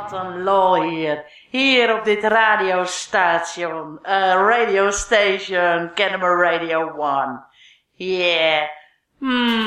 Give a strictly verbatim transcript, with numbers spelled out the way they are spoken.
wat een lol hier. Hier op dit radiostation. Uh, radio station, Kennemer Radio one. Yeah. Hmm.